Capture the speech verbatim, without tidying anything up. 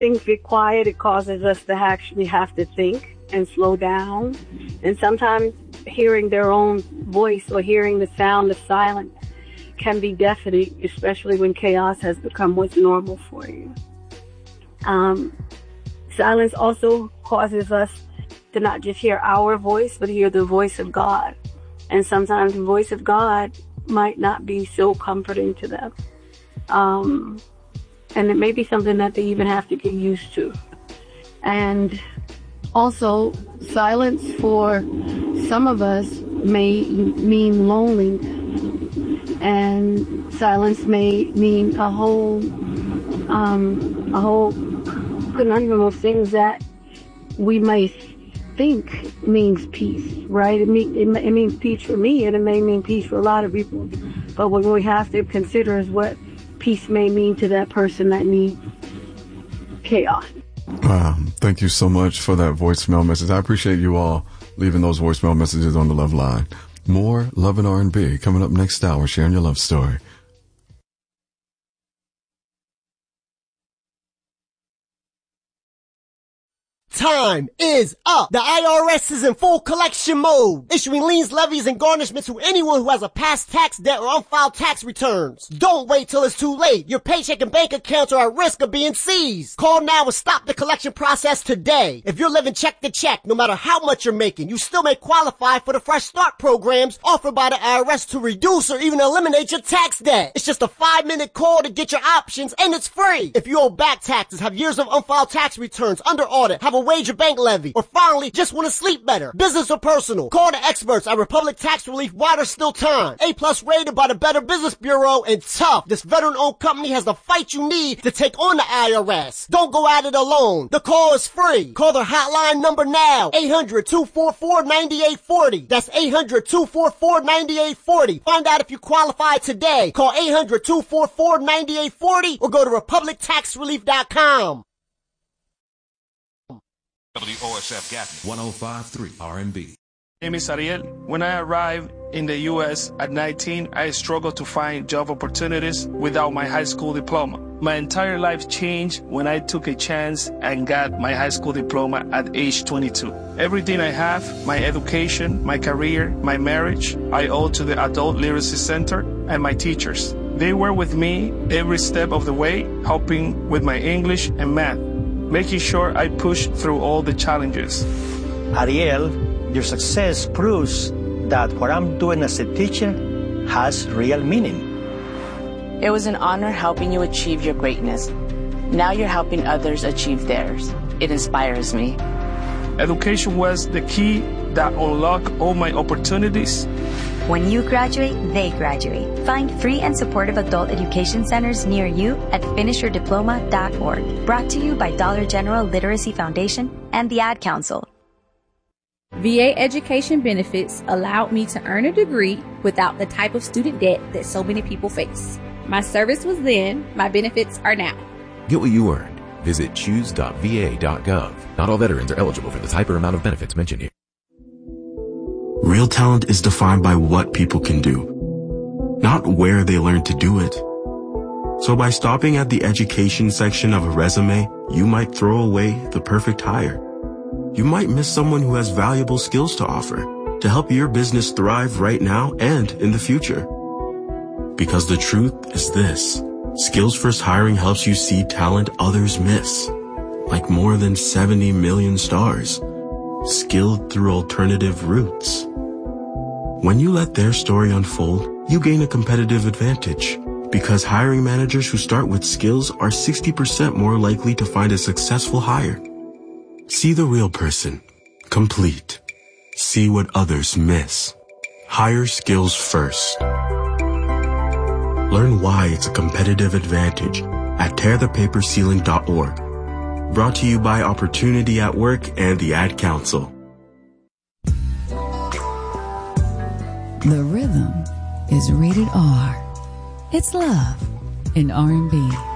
things get quiet, it causes us to actually have to think and slow down. And sometimes hearing their own voice or hearing the sound of silence can be deafening, especially when chaos has become what's normal for you. Um, silence also causes us to not just hear our voice, but hear the voice of God. And sometimes the voice of God might not be so comforting to them. Um, and it may be something that they even have to get used to. And also, silence for some of us may mean lonely. And silence may mean a whole, um, a whole conundrum of things that we may think means peace, right? It, mean, it, it means peace for me, and it may mean peace for a lot of people. But what we have to consider is what peace may mean to that person that needs chaos. Wow. Thank you so much for that voicemail message. I appreciate you all leaving those voicemail messages on the love line. More Love and R and B coming up next hour, sharing your love story. Time is up. The I R S is in full collection mode, issuing liens, levies, and garnishments to anyone who has a past tax debt or unfiled tax returns. Don't wait till it's too late. Your paycheck and bank accounts are at risk of being seized. Call now and stop the collection process today. If you're living check to check, no matter how much you're making, you still may qualify for the Fresh Start programs offered by the I R S to reduce or even eliminate your tax debt. It's just a five-minute call to get your options, and it's free. If you owe back taxes, have years of unfiled tax returns, under audit, have a wage or bank levy, or finally just want to sleep better, business or personal, call the experts at Republic Tax Relief while there's still time. A plus rated by the Better Business Bureau, and tough. This veteran-owned company has the fight you need to take on the I R S. Don't go at it alone. The call is free. Call their hotline number now, eight hundred, two four four, nine eight four zero. That's eight hundred, two four four, nine eight four zero. Find out if you qualify today. Call eight hundred, two four four, nine eight four zero or go to republic tax relief dot com. W O S F Gatineau, one oh five point three R and B. My name is Ariel. When I arrived in the U S at nineteen, I struggled to find job opportunities without my high school diploma. My entire life changed when I took a chance and got my high school diploma at age twenty-two. Everything I have, my education, my career, my marriage, I owe to the Adult Literacy Center and my teachers. They were with me every step of the way, helping with my English and math, making sure I push through all the challenges. Ariel, your success proves that what I'm doing as a teacher has real meaning. It was an honor helping you achieve your greatness. Now you're helping others achieve theirs. It inspires me. Education was the key that unlocked all my opportunities. When you graduate, they graduate. Find free and supportive adult education centers near you at finish your diploma dot org. Brought to you by Dollar General Literacy Foundation and the Ad Council. V A education benefits allowed me to earn a degree without the type of student debt that so many people face. My service was then, my benefits are now. Get what you earned. Visit choose dot v a dot gov. Not all veterans are eligible for the type or amount of benefits mentioned here. Real talent is defined by what people can do, not where they learn to do it. So by stopping at the education section of a resume, you might throw away the perfect hire. You might miss someone who has valuable skills to offer to help your business thrive right now and in the future. Because the truth is this: Skills First Hiring helps you see talent others miss, like more than seventy million stars, skilled through alternative routes. When you let their story unfold, you gain a competitive advantage, because hiring managers who start with skills are sixty percent more likely to find a successful hire. See the real person, complete. See what others miss. Hire skills first. Learn why it's a competitive advantage at tear the paper ceiling dot org. Brought to you by Opportunity at Work and the Ad Council. The Rhythm is rated R. It's love in R and B.